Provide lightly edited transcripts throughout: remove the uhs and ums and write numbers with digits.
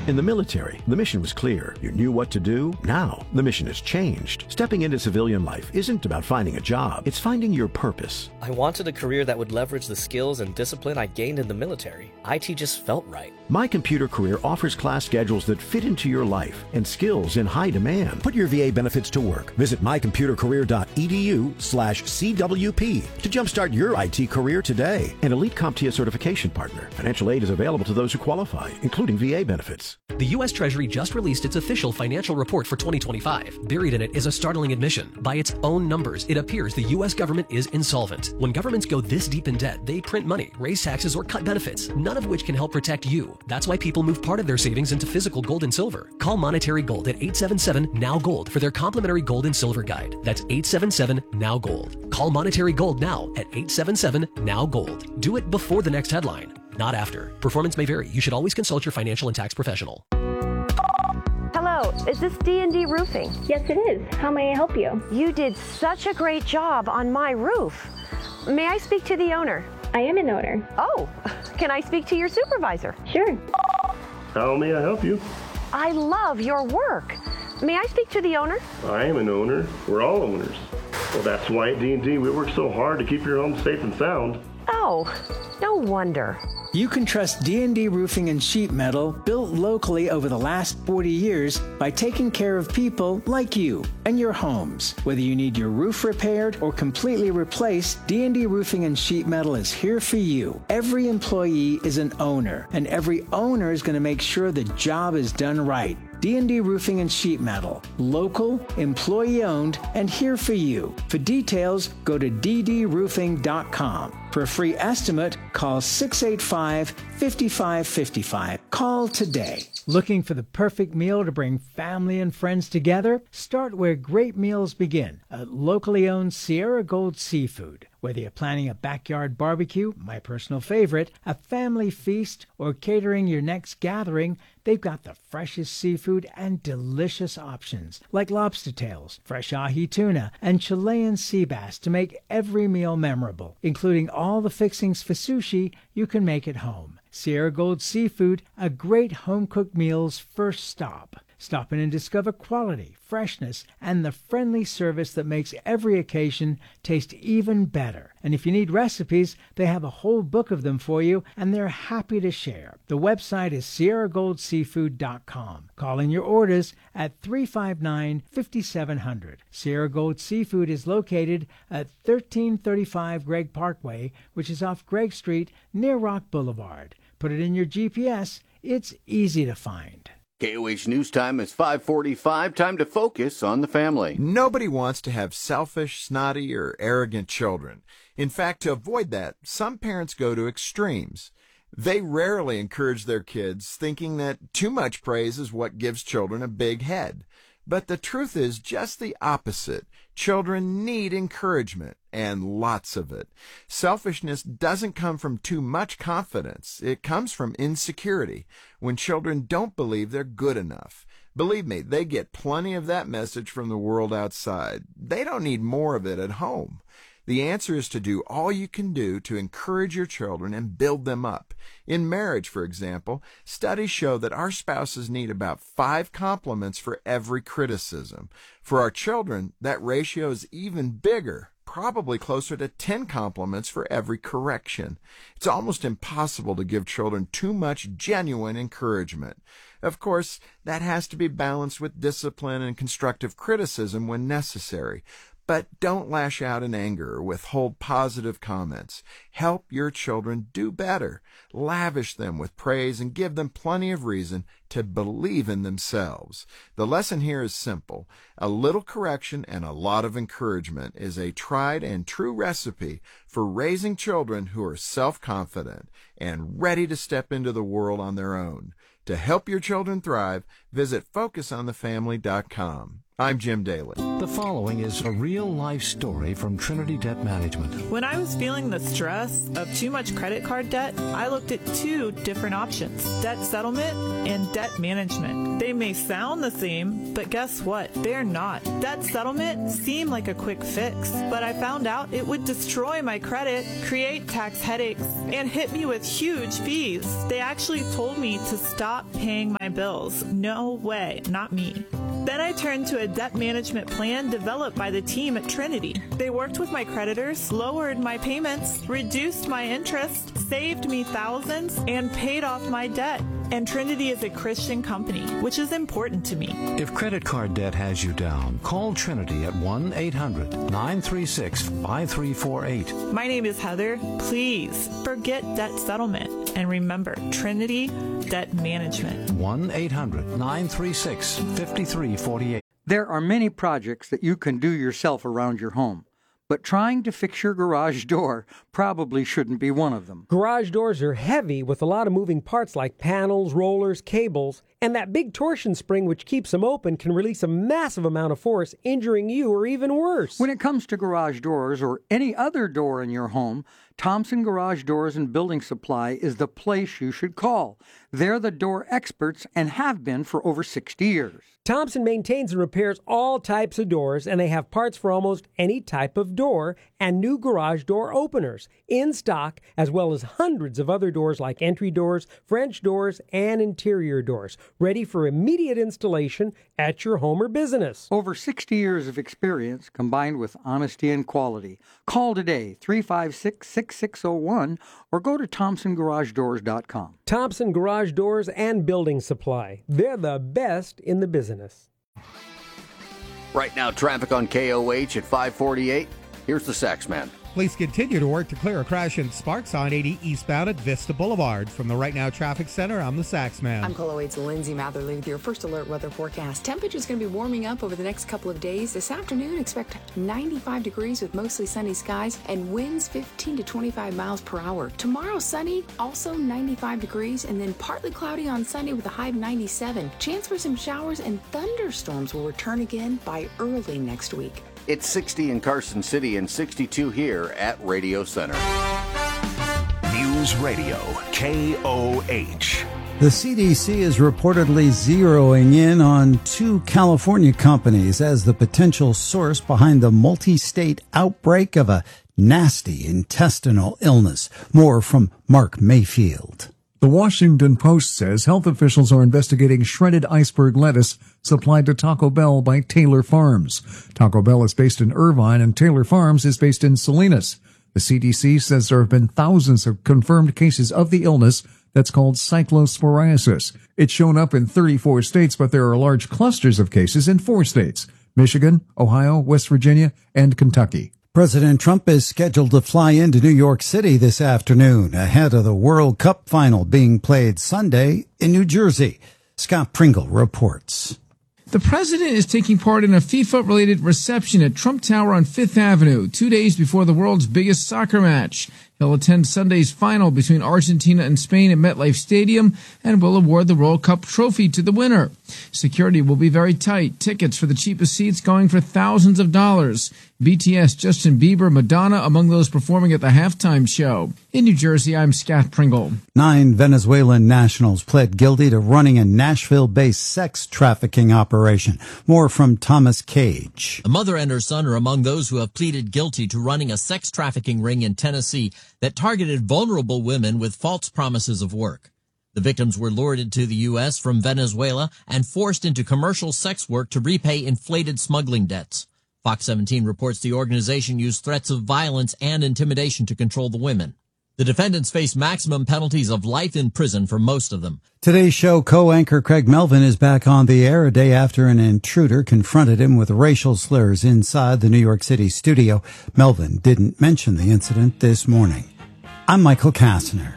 In the military, the mission was clear. You knew what to do. Now, the mission has changed. Stepping into civilian life isn't about finding a job. It's finding your purpose. I wanted a career that would leverage the skills and discipline I gained in the military. IT just felt right. My Computer Career offers class schedules that fit into your life and skills in high demand. Put your VA benefits to work. Visit mycomputercareer.edu/CWP to jumpstart your IT career today. An elite CompTIA certification partner. Financial aid is available to those who qualify, including VA benefits. The U.S. Treasury just released its official financial report for 2025. Buried in it is a startling admission. By its own numbers, it appears the U.S. government is insolvent. When governments go this deep in debt, they print money, raise taxes, or cut benefits, none of which can help protect you. That's why people move part of their savings into physical gold and silver. Call Monetary Gold at 877-NOW-GOLD for their complimentary gold and silver guide. That's 877-NOW-GOLD. Call Monetary Gold now at 877-NOW-GOLD. Do it before the next headline, not after. Performance may vary. You should always consult your financial and tax professional. Hello, is this D&D Roofing? Yes, it is. How may I help you? You did such a great job on my roof. May I speak to the owner? I am an owner. Oh, can I speak to your supervisor? Sure. How may I help you? I love your work. May I speak to the owner? I am an owner. We're all owners. Well, that's why at D&D we work so hard to keep your home safe and sound. Oh, no wonder. You can trust D&D Roofing and Sheet Metal, built locally over the last 40 years, by taking care of people like you and your homes. Whether you need your roof repaired or completely replaced, D&D Roofing and Sheet Metal is here for you. Every employee is an owner, and every owner is going to make sure the job is done right. D&D Roofing and Sheet Metal. Local, employee-owned, and here for you. For details, go to ddroofing.com. For a free estimate, call 685-5555. Call today. Looking for the perfect meal to bring family and friends together? Start where great meals begin, at locally owned Sierra Gold Seafood. Whether you're planning a backyard barbecue, my personal favorite, a family feast, or catering your next gathering, they've got the freshest seafood and delicious options, like lobster tails, fresh ahi tuna, and Chilean sea bass to make every meal memorable, including all the fixings for sushi you can make at home. Sierra Gold Seafood, a great home-cooked meal's first stop. Stop in and discover quality, freshness, and the friendly service that makes every occasion taste even better. And if you need recipes, they have a whole book of them for you, and they're happy to share. The website is sierragoldseafood.com. Call in your orders at 359-5700. Sierra Gold Seafood is located at 1335 Gregg Parkway, which is off Gregg Street near Rock Boulevard. Put it in your GPS. It's easy to find. KOH News Time is 5:45. Time to focus on the family. Nobody wants to have selfish, snotty, or arrogant children. In fact, to avoid that, some parents go to extremes. They rarely encourage their kids, thinking that too much praise is what gives children a big head. But the truth is just the opposite. Children need encouragement, and lots of it. Selfishness doesn't come from too much confidence. It comes from insecurity, when children don't believe they're good enough. Believe me, they get plenty of that message from the world outside. They don't need more of it at home. The answer is to do all you can do to encourage your children and build them up. In marriage, for example, studies show that our spouses need about 5 compliments for every criticism. For our children, that ratio is even bigger, probably closer to 10 compliments for every correction. It's almost impossible to give children too much genuine encouragement. Of course, that has to be balanced with discipline and constructive criticism when necessary. But don't lash out in anger or withhold positive comments. Help your children do better. Lavish them with praise and give them plenty of reason to believe in themselves. The lesson here is simple. A little correction and a lot of encouragement is a tried and true recipe for raising children who are self-confident and ready to step into the world on their own. To help your children thrive, visit FocusOnTheFamily.com. I'm Jim Daly. The following is a real-life story from Trinity Debt Management. When I was feeling the stress of too much credit card debt, I looked at two different options: debt settlement and debt management. They may sound the same, but guess what? They're not. Debt settlement seemed like a quick fix, but I found out it would destroy my credit, create tax headaches, and hit me with huge fees. They actually told me to stop paying my bills. No way, not me. Then I turned to a debt management plan developed by the team at Trinity. They worked with my creditors, lowered my payments, reduced my interest, saved me thousands, and paid off my debt. And Trinity is a Christian company, which is important to me. If credit card debt has you down, call Trinity at 1-800-936-5348. My name is Heather. Please forget debt settlement. And remember, Trinity Debt Management. 1-800-936-5348. There are many projects that you can do yourself around your home, but trying to fix your garage door probably shouldn't be one of them. Garage doors are heavy with a lot of moving parts like panels, rollers, cables, and that big torsion spring which keeps them open can release a massive amount of force, injuring you or even worse. When it comes to garage doors or any other door in your home, Thompson Garage Doors and Building Supply is the place you should call. They're the door experts and have been for over 60 years. Thompson maintains and repairs all types of doors, and they have parts for almost any type of door and new garage door openers in stock, as well as hundreds of other doors like entry doors, French doors, and interior doors, ready for immediate installation at your home or business. Over 60 years of experience combined with honesty and quality. Call today, 356-6601, or go to ThompsonGarageDoors.com. Thompson Garage Doors and Building Supply. They're the best in the business. Right now, traffic on KOH at 548. Here's the Saxman. Police continue to work to clear a crash in Sparks on 80 eastbound at Vista Boulevard. From the Right Now Traffic Center, I'm the Saxman. I'm KOLO 8's Lindsay Matherly with your first alert weather forecast. Temperature's going to be warming up over the next couple of days. This afternoon, expect 95 degrees with mostly sunny skies and winds 15 to 25 miles per hour. Tomorrow, sunny, also 95 degrees, and then partly cloudy on Sunday with a high of 97. Chance for some showers and thunderstorms will return again by early next week. It's 60 in Carson City and 62 here at Radio Center. News Radio, KOH. The CDC is reportedly zeroing in on two California companies as the potential source behind the multi-state outbreak of a nasty intestinal illness. More from Mark Mayfield. The Washington Post says health officials are investigating shredded iceberg lettuce supplied to Taco Bell by Taylor Farms. Taco Bell is based in Irvine and Taylor Farms is based in Salinas. The CDC says there have been thousands of confirmed cases of the illness that's called cyclosporiasis. It's shown up in 34 states, but there are large clusters of cases in 4 states: Michigan, Ohio, West Virginia, and Kentucky. President Trump is scheduled to fly into New York City this afternoon ahead of the World Cup final being played Sunday in New Jersey. Scott Pringle reports. The president is taking part in a FIFA-related reception at Trump Tower on 5th Avenue, 2 days before the world's biggest soccer match. He'll attend Sunday's final between Argentina and Spain at MetLife Stadium and will award the World Cup trophy to the winner. Security will be very tight. Tickets for the cheapest seats going for thousands of dollars. BTS, Justin Bieber, Madonna among those performing at the halftime show. In New Jersey, I'm Scott Pringle. 9 Venezuelan nationals pled guilty to running a Nashville-based sex trafficking operation. More from Thomas Cage. A mother and her son are among those who have pleaded guilty to running a sex trafficking ring in Tennessee that targeted vulnerable women with false promises of work. The victims were lured into the U.S. from Venezuela and forced into commercial sex work to repay inflated smuggling debts. Fox 17 reports the organization used threats of violence and intimidation to control the women. The defendants face maximum penalties of life in prison for most of them. Today's show co-anchor Craig Melvin is back on the air a day after an intruder confronted him with racial slurs inside the New York City studio. Melvin didn't mention the incident this morning. I'm Michael Kastner.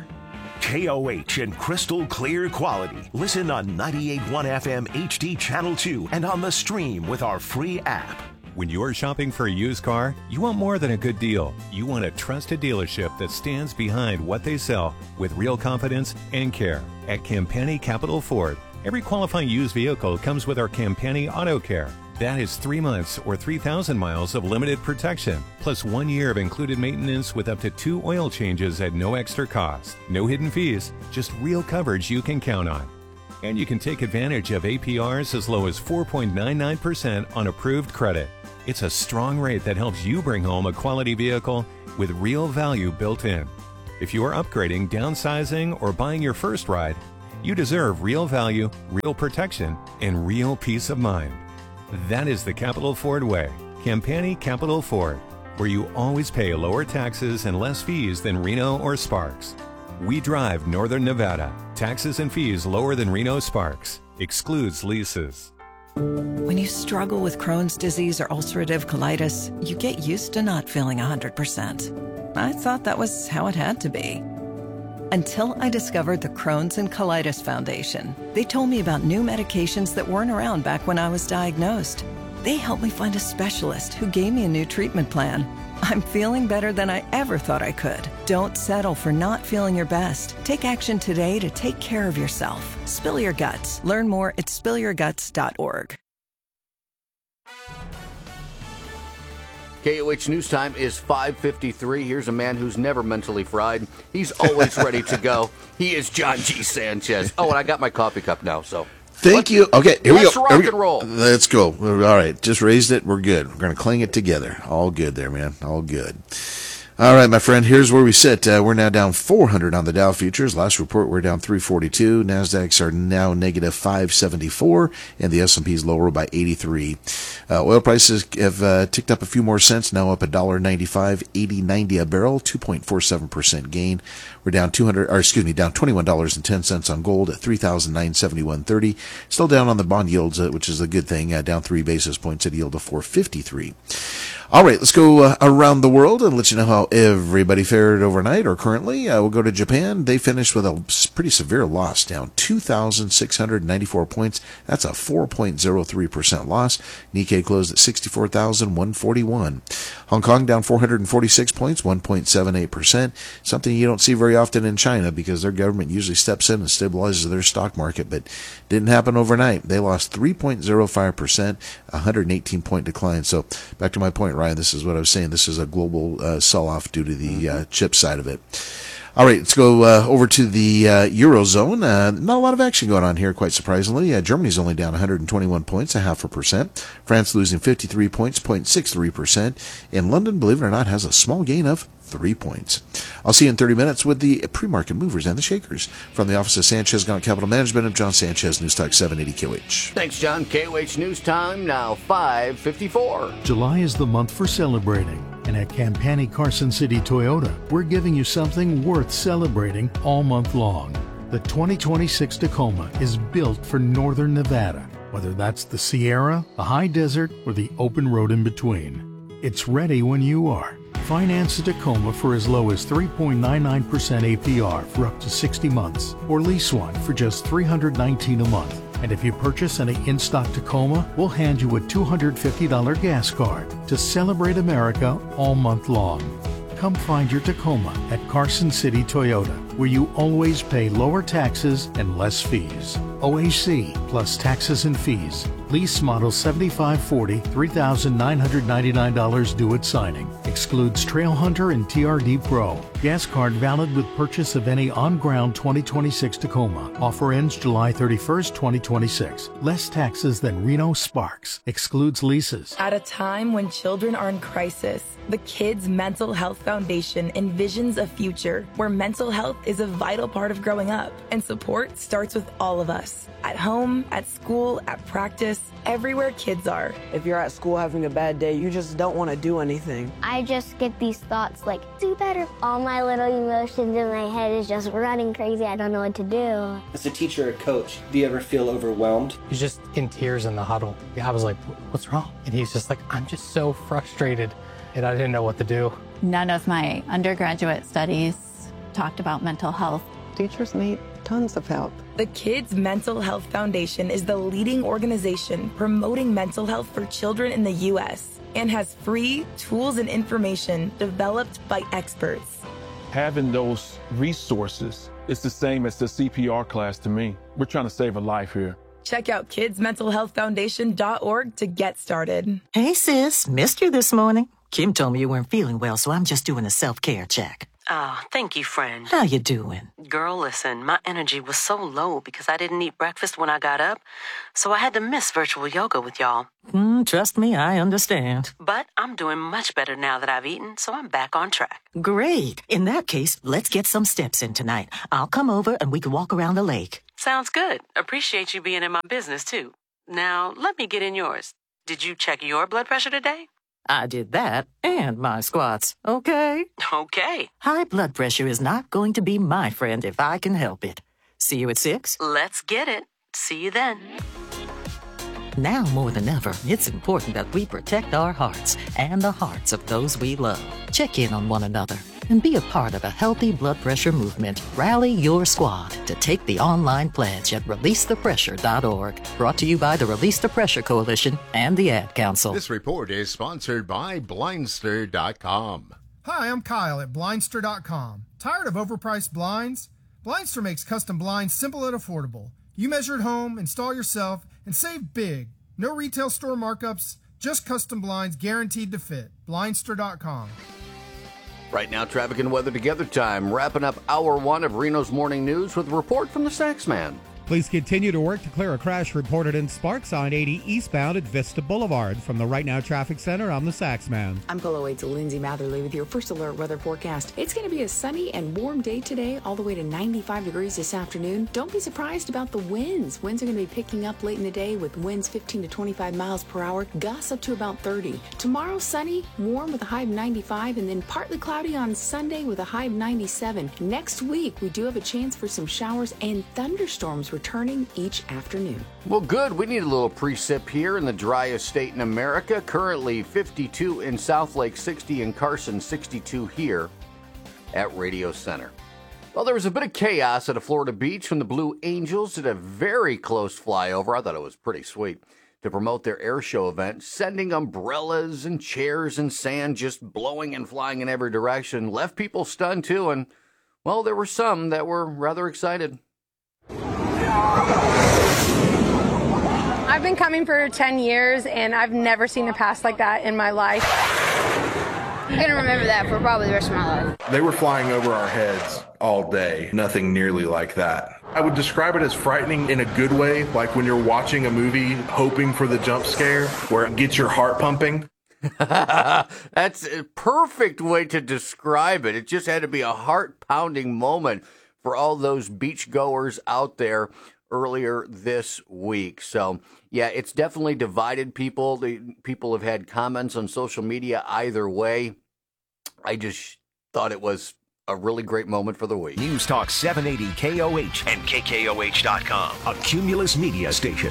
KOH in crystal clear quality. Listen on 98.1 FM HD Channel 2 and on the stream with our free app. When you're shopping for a used car, you want more than a good deal. You want a trusted dealership that stands behind what they sell with real confidence and care. At Campani Capital Ford, every qualifying used vehicle comes with our Campani Auto Care. That is 3 months or 3,000 miles of limited protection, plus 1 year of included maintenance with up to 2 oil changes at no extra cost. No hidden fees, just real coverage you can count on. And you can take advantage of APRs as low as 4.99% on approved credit. It's a strong rate that helps you bring home a quality vehicle with real value built in. If you are upgrading, downsizing, or buying your first ride, you deserve real value, real protection, and real peace of mind. That is the Capital Ford way. Campani Capital Ford, where you always pay lower taxes and less fees than Reno or Sparks. We drive Northern Nevada. Taxes and fees lower than Reno Sparks. Excludes leases. When you struggle with Crohn's disease or ulcerative colitis, you get used to not feeling 100%. I thought that was how it had to be. Until I discovered the Crohn's and Colitis Foundation. They told me about new medications that weren't around back when I was diagnosed. They helped me find a specialist who gave me a new treatment plan. I'm feeling better than I ever thought I could. Don't settle for not feeling your best. Take action today to take care of yourself. Spill your guts. Learn more at spillyourguts.org. KOH News Time is 5:53. Here's a man who's never mentally fried. He's always ready to go. He is John G. Sanchez. Oh, and I got my coffee cup now, so. Thank you. Okay, here we go. Let's rock and roll. Let's go. All right, just raised it. We're good. We're going to cling it together. All good there, man. All good. All right, my friend, here's where we sit. We're now down 400 on the Dow futures. Last report, we're down 342. NASDAQs are now negative 574, and the S&P's lower by 83. Oil prices have ticked up a few more cents, now up $1.95, 80.90 a barrel, 2.47% gain. We're down down $21.10 on gold at $3,971.30. Still down on the bond yields, which is a good thing, down 3 basis points at a yield of 4.53. All right, let's go around the world and let you know how everybody fared overnight or currently. We'll go to Japan. They finished with a pretty severe loss, down 2,694 points. That's a 4.03% loss. Nikkei closed at 64,141. Hong Kong down 446 points, 1.78%. Something you don't see very often in China because their government usually steps in and stabilizes their stock market, but didn't happen overnight. They lost 3.05%, 118-point decline. So back to my point, Ryan, this is what I was saying. This is a global sell-off due to the chip side of it. All right, let's go over to the Eurozone. Not a lot of action going on here, quite surprisingly. Germany's only down 121 points, 0.5%. France losing 53 points, 0.63%. And London, believe it or not, has a small gain of 3 points. I'll see you in 30 minutes with the pre-market movers and the shakers. From the office of Sanchez Gaunt Capital Management, I'm John Sanchez, News Talk 780 KOH. Thanks, John. KOH News Time, now 5:54. July is the month for celebrating. And at Campani Carson City Toyota, we're giving you something worth celebrating all month long. The 2026 Tacoma is built for Northern Nevada, whether that's the Sierra, the high desert, or the open road in between. It's ready when you are. Finance a Tacoma for as low as 3.99% APR for up to 60 months, or lease one for just $319 a month. And if you purchase any in-stock Tacoma, we'll hand you a $250 gas card to celebrate America all month long. Come find your Tacoma at Carson City Toyota, where you always pay lower taxes and less fees. OAC plus taxes and fees. Lease model 7540, $3,999 due at signing. Excludes Trail Hunter and TRD Pro. Gas card valid with purchase of any on-ground 2026 Tacoma. Offer ends July 31st, 2026. Less taxes than Reno Sparks. Excludes leases. At a time when children are in crisis, the Kids Mental Health Foundation envisions a future where mental health is a vital part of growing up, and support starts with all of us. At home, at school, at practice, everywhere kids are. If you're at school having a bad day, you just don't want to do anything. I just get these thoughts like, do better. All my little emotions in my head is just running crazy. I don't know what to do. As a teacher or coach, do you ever feel overwhelmed? He's just in tears in the huddle. I was like, what's wrong? And he's just like, I'm just so frustrated, and I didn't know what to do. None of my undergraduate studies talked about mental health. Teachers need tons of help. The Kids Mental Health Foundation is the leading organization promoting mental health for children in the U.S. and has free tools and information developed by experts. Having those resources is the same as the CPR class to me. We're trying to save a life here. Check out kidsmentalhealthfoundation.org to get started. Hey, sis. Missed you this morning. Kim told me you weren't feeling well, so I'm just doing a self-care check. Oh, thank you, friend. How you doing? Girl, listen, my energy was so low because I didn't eat breakfast when I got up, so I had to miss virtual yoga with y'all. Trust me, I understand. But I'm doing much better now that I've eaten, so I'm back on track. Great. In that case, let's get some steps in tonight. I'll come over and we can walk around the lake. Sounds good. Appreciate you being in my business, too. Now, let me get in yours. Did you check your blood pressure today? I did that and my squats, okay? Okay. High blood pressure is not going to be my friend if I can help it. See you at 6? Let's get it. See you then. Now more than ever, it's important that we protect our hearts and the hearts of those we love. Check in on one another and be a part of a healthy blood pressure movement. Rally your squad to take the online pledge at releasethepressure.org. Brought to you by the Release the Pressure Coalition and the Ad Council. This report is sponsored by Blindster.com. Hi, I'm Kyle at Blindster.com. Tired of overpriced blinds? Blindster makes custom blinds simple and affordable. You measure at home, install yourself, and save big. No retail store markups, just custom blinds guaranteed to fit. Blindster.com. Right now, traffic and weather together time. Wrapping up hour one of Reno's Morning News with a report from the Saxman. Police continue to work to clear a crash reported in Sparks on 80 eastbound at Vista Boulevard. From the Right Now Traffic Center, I'm the Saxman. I'm Polo 8's Lindsay Matherly with your first alert weather forecast. It's going to be a sunny and warm day today, all the way to 95 degrees this afternoon. Don't be surprised about the winds. Winds are going to be picking up late in the day with winds 15 to 25 miles per hour, gusts up to about 30. Tomorrow, sunny, warm with a high of 95, and then partly cloudy on Sunday with a high of 97. Next week, we do have a chance for some showers and thunderstorms returning each afternoon. Well, good. We need a little precip here in the driest state in America. Currently 52 in Southlake, 60 in Carson, 62 here at Radio Center. Well, there was a bit of chaos at a Florida beach when the Blue Angels did a very close flyover. I thought it was pretty sweet. To promote their air show event, sending umbrellas and chairs and sand just blowing and flying in every direction. Left people stunned too, and, well, there were some that were rather excited. I've been coming for 10 years, and I've never seen a pass like that in my life. I'm going to remember that for probably the rest of my life. They were flying over our heads all day. Nothing nearly like that. I would describe it as frightening in a good way, like when you're watching a movie hoping for the jump scare where it gets your heart pumping. That's a perfect way to describe it. It just had to be a heart-pounding moment for all those beachgoers out there earlier this week. So, yeah, it's definitely divided people. People have had comments on social media either way. I just thought it was a really great moment for the week. News Talk 780 KOH and KKOH.com, a Cumulus media station.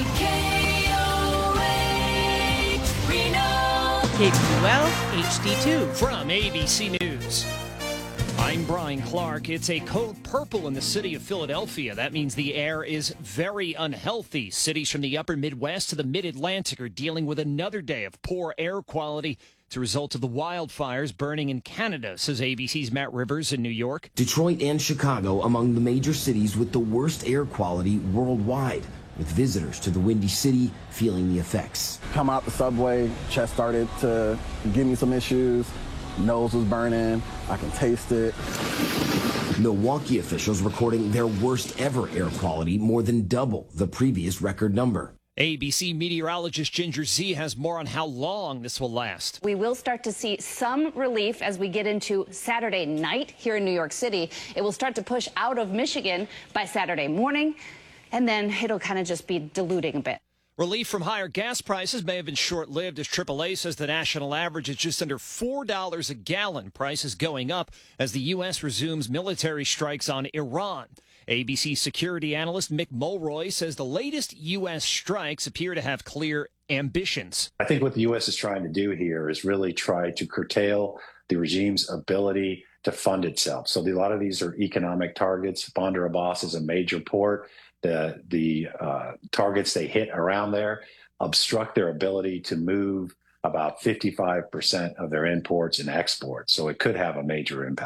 KKOH, Reno. KQL HD2 from ABC News. I'm Brian Clark. It's a code purple in the city of Philadelphia. That means the air is very unhealthy. Cities from the upper Midwest to the mid-Atlantic are dealing with another day of poor air quality. It's a result of the wildfires burning in Canada, says ABC's Matt Rivers in New York. Detroit and Chicago among the major cities with the worst air quality worldwide, with visitors to the Windy City feeling the effects. Come out the subway, chest started to give me some issues. Nose was burning. I can taste it. Milwaukee officials recording their worst ever air quality, more than double the previous record number. ABC meteorologist Ginger Z has more on how long this will last. We will start to see some relief as we get into Saturday night here in New York City. It will start to push out of Michigan by Saturday morning, and then it'll kind of just be diluting a bit. Relief from higher gas prices may have been short-lived as AAA says the national average is just under $4 a gallon. Prices going up as the U.S. resumes military strikes on Iran. ABC security analyst Mick Mulroy says the latest U.S. strikes appear to have clear ambitions. I think what the U.S. is trying to do here is really try to curtail the regime's ability to fund itself. So a lot of these are economic targets. Bandar Abbas is a major port. The targets they hit around there obstruct their ability to move about 55% of their imports and exports. So it could have a major impact.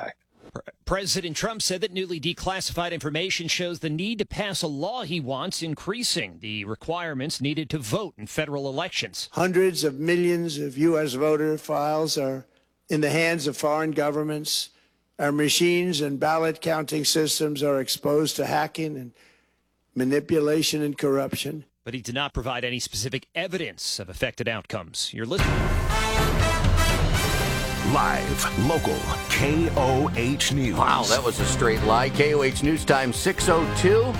President Trump said that newly declassified information shows the need to pass a law he wants, increasing the requirements needed to vote in federal elections. Hundreds of millions of U.S. voter files are in the hands of foreign governments. Our machines and ballot counting systems are exposed to hacking and manipulation and corruption. But he did not provide any specific evidence of affected outcomes. You're listening. Live, local, KOH News. Wow, that was a straight lie. KOH News Time 6:02.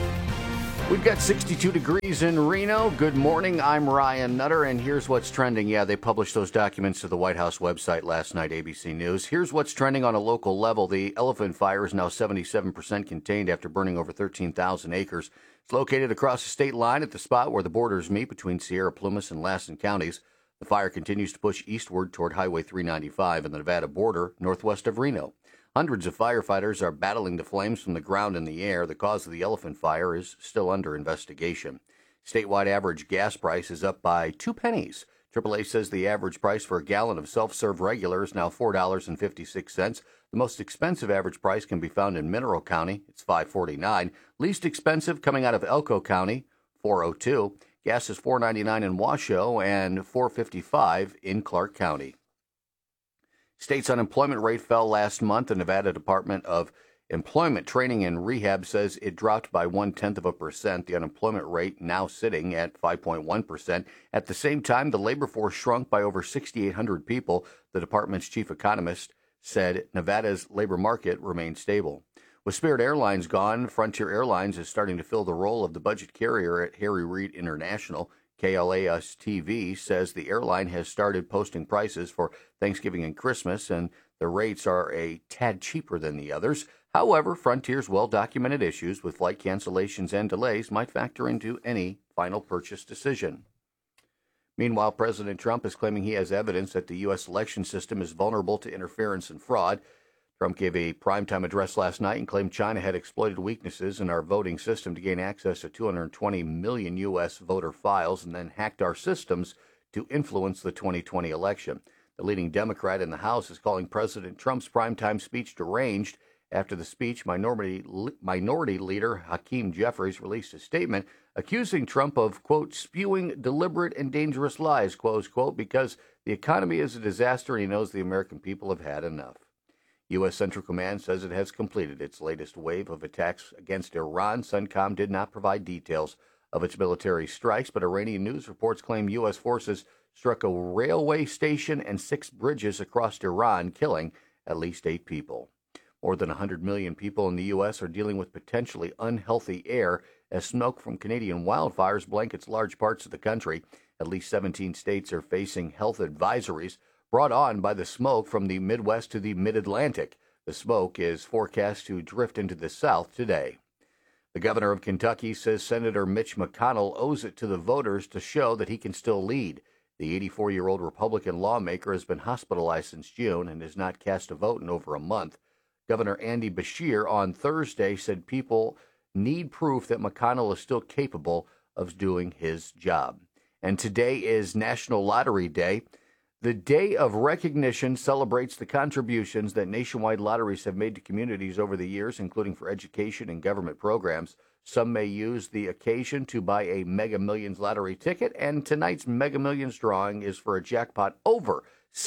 We've got 62 degrees in Reno. Good morning. I'm Ryan Nutter, and here's what's trending. Yeah, they published those documents to the White House website last night, ABC News. Here's what's trending on a local level. The Elephant Fire is now 77% contained after burning over 13,000 acres. It's located across the state line at the spot where the borders meet between Sierra Plumas and Lassen counties. The fire continues to push eastward toward Highway 395 and the Nevada border, northwest of Reno. Hundreds of firefighters are battling the flames from the ground and the air. The cause of the Elephant Fire is still under investigation. Statewide average gas price is up by 2 pennies. AAA says the average price for a gallon of self-serve regular is now $4.56. The most expensive average price can be found in Mineral County. It's $5.49. Least expensive coming out of Elko County, $4.02. Gas is $4.99 in Washoe and $4.55 in Clark County. State's unemployment rate fell last month. The Nevada Department of Employment, Training, and Rehab says it dropped by 0.1%. The unemployment rate now sitting at 5.1%. At the same time, the labor force shrunk by over 6,800 people. The department's chief economist said Nevada's labor market remains stable. With Spirit Airlines gone, Frontier Airlines is starting to fill the role of the budget carrier at Harry Reid International. KLAS-TV says the airline has started posting prices for Thanksgiving and Christmas, and the rates are a tad cheaper than the others. However, Frontier's well-documented issues with flight cancellations and delays might factor into any final purchase decision. Meanwhile, President Trump is claiming he has evidence that the U.S. election system is vulnerable to interference and fraud. Trump gave a primetime address last night and claimed China had exploited weaknesses in our voting system to gain access to 220 million U.S. voter files and then hacked our systems to influence the 2020 election. The leading Democrat in the House is calling President Trump's primetime speech deranged. After the speech, Minority Leader Hakeem Jeffries released a statement accusing Trump of, quote, spewing deliberate and dangerous lies, close quote, because the economy is a disaster and he knows the American people have had enough. U.S. Central Command says it has completed its latest wave of attacks against Iran. CENTCOM did not provide details of its military strikes, but Iranian news reports claim U.S. forces struck a railway station and 6 bridges across Iran, killing at least 8 people. More than 100 million people in the U.S. are dealing with potentially unhealthy air as smoke from Canadian wildfires blankets large parts of the country. At least 17 states are facing health advisories brought on by the smoke from the Midwest to the Mid-Atlantic. The smoke is forecast to drift into the South today. The governor of Kentucky says Senator Mitch McConnell owes it to the voters to show that he can still lead. The 84-year-old Republican lawmaker has been hospitalized since June and has not cast a vote in over a month. Governor Andy Beshear on Thursday said people need proof that McConnell is still capable of doing his job. And today is National Lottery Day. The Day of Recognition celebrates the contributions that nationwide lotteries have made to communities over the years, including for education and government programs. Some may use the occasion to buy a Mega Millions lottery ticket, and tonight's Mega Millions drawing is for a jackpot over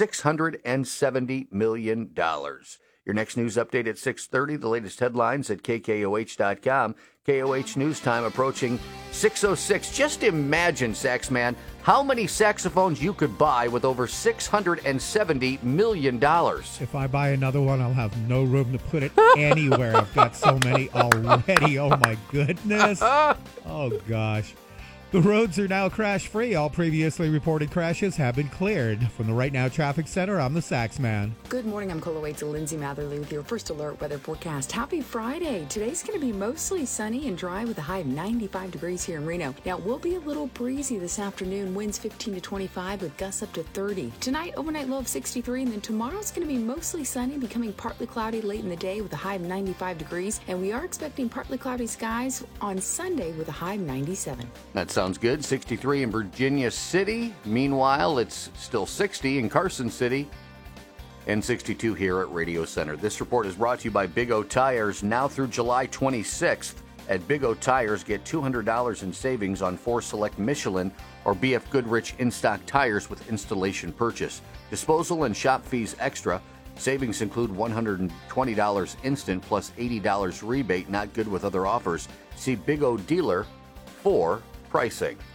$670 million. Your next news update at 6:30. The latest headlines at KKOH.com. KOH News Time approaching 6:06. Just imagine, Saxman, how many saxophones you could buy with over $670 million. If I buy another one, I'll have no room to put it anywhere. I've got so many already. Oh, my goodness. Oh, gosh. The roads are now crash-free. All previously reported crashes have been cleared. From the Right Now Traffic Center, I'm the Saxman. Good morning. I'm Cola Waits and Lindsay Matherly with your first alert weather forecast. Happy Friday. Today's going to be mostly sunny and dry with a high of 95 degrees here in Reno. Now, it will be a little breezy this afternoon. Winds 15 to 25 with gusts up to 30. Tonight, overnight low of 63. And then tomorrow's going to be mostly sunny, becoming partly cloudy late in the day with a high of 95 degrees. And we are expecting partly cloudy skies on Sunday with a high of 97. That sounds good. 63 in Virginia City. Meanwhile, it's still 60 in Carson City. and 62 here at Radio Center. This report is brought to you by Big O Tires. Now through July 26th, at Big O Tires, get $200 in savings on 4 select Michelin or BF Goodrich in-stock tires with installation purchase. Disposal and shop fees extra. Savings include $120 instant plus $80 rebate. Not good with other offers. See Big O dealer for pricing.